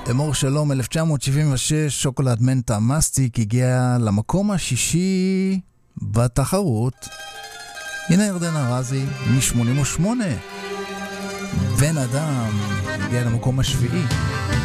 אמור שלום, 1976, שוקולד מנטה מסטיק הגיע למקום השישי בתחרות. הנה ירדנה רזי מ-88. בן אדם הגיע למקום השביעי.